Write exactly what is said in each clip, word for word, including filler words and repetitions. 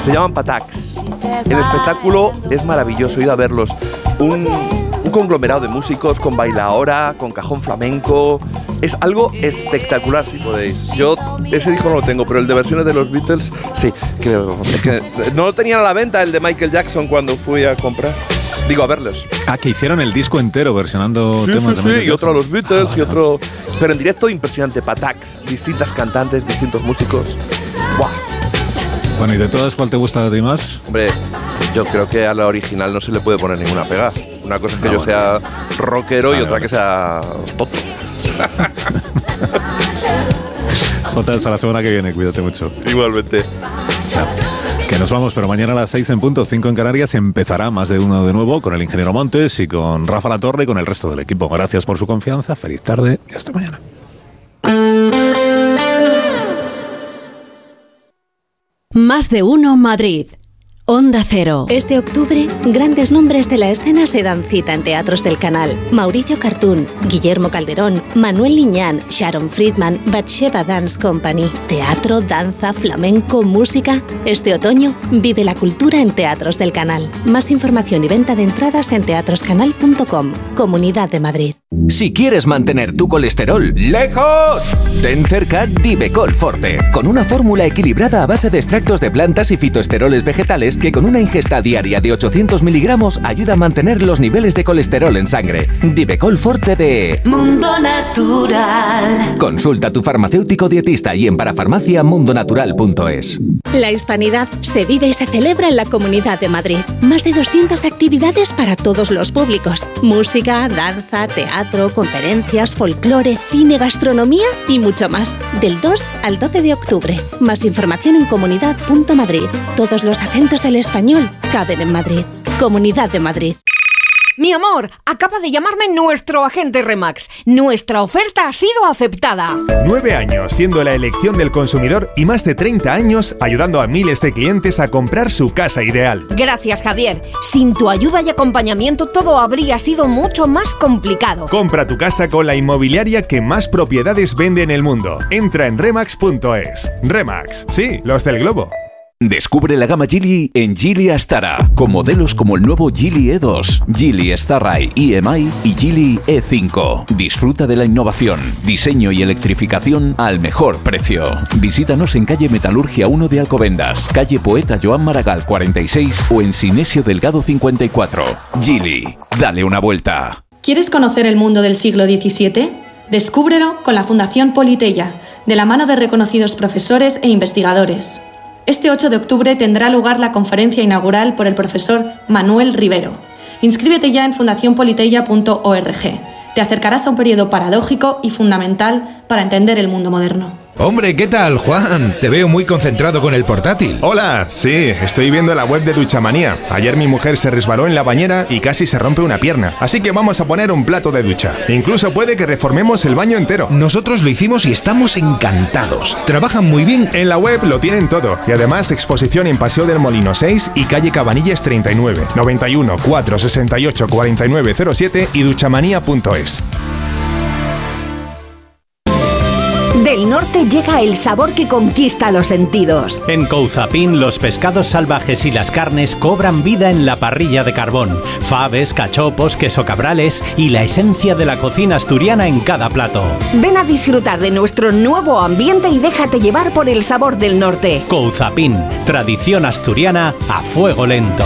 Se llaman Patacs. El espectáculo es maravilloso, he ido a verlos. Un, un conglomerado de músicos con bailaora, con cajón flamenco. Es algo espectacular, si podéis. Yo ese disco no lo tengo, pero el de versiones de los Beatles, sí. Creo, es que no lo tenían a la venta, el de Michael Jackson, cuando fui a comprar. Digo, a verlos. Ah, que hicieron el disco entero versionando sí, temas sí, de Michael sí, y otro a los Beatles, ah, y otro... Pero en directo impresionante, Patacs, distintas cantantes, distintos músicos. ¡Buah! Bueno, ¿y de todas cuál te gusta a ti más? Hombre, yo creo que a la original no se le puede poner ninguna pega. Una cosa es que ah, yo bueno. sea rockero vale, y otra vale. que sea tonto. Jota, hasta la semana que viene, cuídate mucho. Igualmente. Chao. Que nos vamos, pero mañana a las seis en punto, cinco en Canarias, empezará Más de Uno de nuevo con el ingeniero Montes y con Rafa Latorre y con el resto del equipo. Gracias por su confianza, feliz tarde y hasta mañana. Más de Uno Madrid. Onda Cero. Este octubre, grandes nombres de la escena se dan cita en teatros del canal. Mauricio Cartún, Guillermo Calderón, Manuel Liñán, Sharon Friedman, Batsheva Dance Company. Teatro, danza, flamenco, música. Este otoño, vive la cultura en teatros del canal. Más información y venta de entradas en teatroscanal punto com. Comunidad de Madrid. Si quieres mantener tu colesterol lejos, ten cerca Divecol Forte, con una fórmula equilibrada a base de extractos de plantas y fitoesteroles vegetales que con una ingesta diaria de ochocientos miligramos ayuda a mantener los niveles de colesterol en sangre. Divecol Forte de Mundo Natural. Consulta a tu farmacéutico dietista y en parafarmacia mundo natural punto es. La hispanidad se vive y se celebra en la Comunidad de Madrid. Más de doscientas actividades para todos los públicos. Música, danza, teatro, conferencias, folclore, cine, gastronomía y mucho más. Del dos al doce de octubre. Más información en comunidad punto madrid. Todos los acentos del español caben en Madrid. Comunidad de Madrid. Mi amor, acaba de llamarme nuestro agente Remax. Nuestra oferta ha sido aceptada. Nueve años siendo la elección del consumidor y más de treinta años ayudando a miles de clientes a comprar su casa ideal. Gracias, Javier. Sin tu ayuda y acompañamiento todo habría sido mucho más complicado. Compra tu casa con la inmobiliaria que más propiedades vende en el mundo. Entra en remax punto es. Remax, sí, los del globo. Descubre la gama Geely en Geely Astara, con modelos como el nuevo Geely E dos, Geely Starray E M I y Geely E cinco. Disfruta de la innovación, diseño y electrificación al mejor precio. Visítanos en calle Metalurgia uno de Alcobendas, calle Poeta Joan Maragall cuarenta y seis o en Sinesio Delgado cincuenta y cuatro. Geely, dale una vuelta. ¿Quieres conocer el mundo del siglo diecisiete? Descúbrelo con la Fundación Politeia, de la mano de reconocidos profesores e investigadores. Este ocho de octubre tendrá lugar la conferencia inaugural por el profesor Manuel Rivero. Inscríbete ya en fundación politeia punto org. Te acercarás a un periodo paradójico y fundamental para entender el mundo moderno. Hombre, ¿qué tal, Juan? Te veo muy concentrado con el portátil. Hola, sí, estoy viendo la web de Duchamanía. Ayer mi mujer se resbaló en la bañera y casi se rompe una pierna. Así que vamos a poner un plato de ducha. Incluso puede que reformemos el baño entero. Nosotros lo hicimos y estamos encantados. Trabajan muy bien. En la web lo tienen todo. Y además exposición en Paseo del Molino seis y calle Cabanillas treinta y nueve, noventa y uno, cuatrocientos sesenta y ocho, cuarenta y nueve cero siete y duchamanía punto es. Del norte llega el sabor que conquista los sentidos. En Couzapin, los pescados salvajes y las carnes cobran vida en la parrilla de carbón. Faves, cachopos, queso cabrales y la esencia de la cocina asturiana en cada plato. Ven a disfrutar de nuestro nuevo ambiente y déjate llevar por el sabor del norte. Couzapin, tradición asturiana a fuego lento.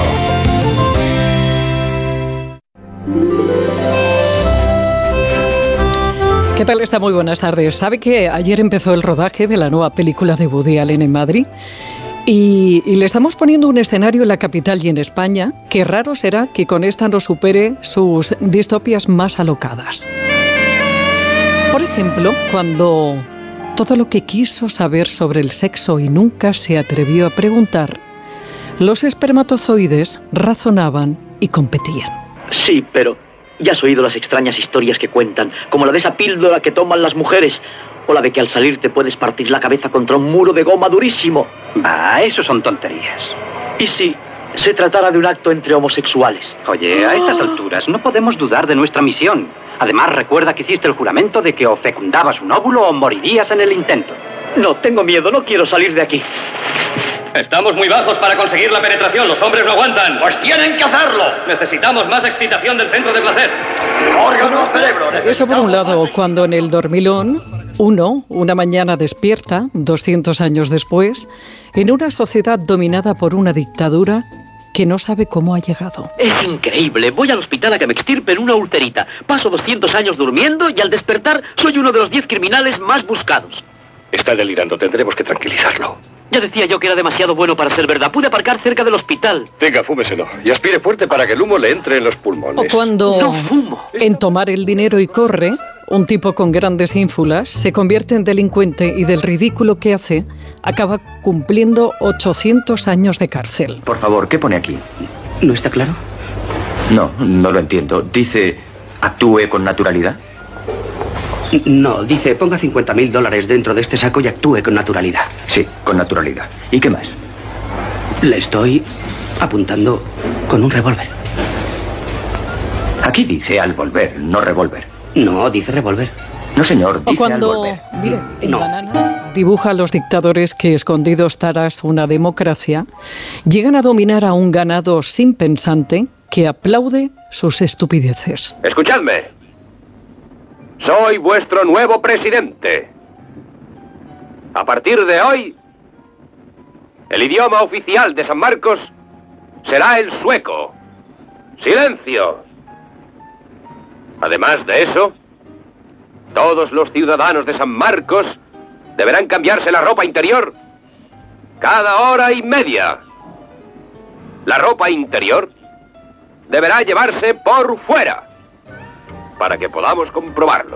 ¿Qué tal está? Muy buenas tardes. ¿Sabe que ayer empezó el rodaje de la nueva película de Woody Allen en Madrid? Y, y le estamos poniendo un escenario en la capital y en España, que raro será que con esta no supere sus distopias más alocadas. Por ejemplo, cuando todo lo que quiso saber sobre el sexo y nunca se atrevió a preguntar, los espermatozoides razonaban y competían. Sí, pero ya has oído las extrañas historias que cuentan, como la de esa píldora que toman las mujeres, o la de que al salir te puedes partir la cabeza contra un muro de goma durísimo. Ah, eso son tonterías. ¿Y si se tratara de un acto entre homosexuales? Oye, a estas alturas no podemos dudar de nuestra misión. Además, recuerda que hiciste el juramento de que o fecundabas un óvulo o morirías en el intento. No, tengo miedo, no quiero salir de aquí. Estamos muy bajos para conseguir la penetración. Los hombres no aguantan. Pues tienen que hacerlo. Necesitamos más excitación del centro de placer. Órgano cerebro. Eso por un lado, cuando en el dormilón uno, una mañana despierta, doscientos años después, en una sociedad dominada por una dictadura que no sabe cómo ha llegado. Es increíble. Voy al hospital a que me extirpen una ulcerita. Paso doscientos años durmiendo y al despertar soy uno de los diez criminales más buscados. Está delirando. Tendremos que tranquilizarlo. Ya decía yo que era demasiado bueno para ser verdad. Pude aparcar cerca del hospital. Tenga, fúmeselo. Y aspire fuerte para que el humo le entre en los pulmones. O cuando, no fumo. En tomar el dinero y corre, un tipo con grandes ínfulas se convierte en delincuente y del ridículo que hace acaba cumpliendo ochocientos años de cárcel. Por favor, ¿qué pone aquí? ¿No está claro? No, no lo entiendo. Dice, actúe con naturalidad. No, dice, ponga cincuenta mil dólares dentro de este saco y actúe con naturalidad. Sí, con naturalidad. ¿Y qué más? Le estoy apuntando con un revólver. Aquí dice al volver, no revólver. No, dice revólver. No, señor, dice o cuando, al volver. Mire, en no. Banana dibuja a los dictadores que, escondidos tras una democracia, llegan a dominar a un ganado sin pensante que aplaude sus estupideces. Escuchadme. Soy vuestro nuevo presidente. A partir de hoy, el idioma oficial de San Marcos será el sueco. ¡Silencio! Además de eso, todos los ciudadanos de San Marcos deberán cambiarse la ropa interior cada hora y media. La ropa interior deberá llevarse por fuera, para que podamos comprobarlo.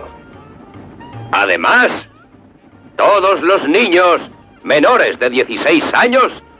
Además, todos los niños menores de dieciséis años